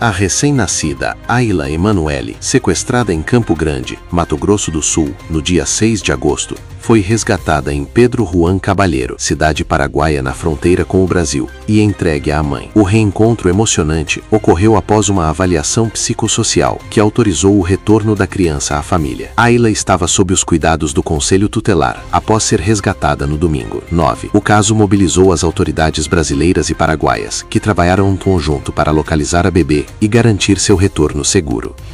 A recém-nascida Ayla Emanuele, sequestrada em Campo Grande, Mato Grosso do Sul, no dia 6 de agosto, foi resgatada em Pedro Juan Caballero, cidade paraguaia na fronteira com o Brasil, e entregue à mãe. O reencontro emocionante ocorreu após uma avaliação psicossocial que autorizou o retorno da criança à família. Ayla estava sob os cuidados do Conselho Tutelar após ser resgatada no domingo. 9. O caso mobilizou as autoridades brasileiras e paraguaias, que trabalharam em conjunto para localizar a bebê e garantir seu retorno seguro.